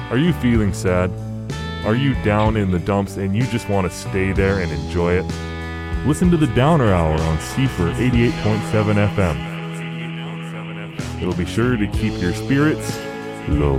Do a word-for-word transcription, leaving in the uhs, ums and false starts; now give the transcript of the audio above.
Are you feeling sad? Are you down in the dumps and you just want to stay there and enjoy it? Listen to the Downer Hour on C F R eighty-eight point seven F M. It'll be sure to keep your spirits low.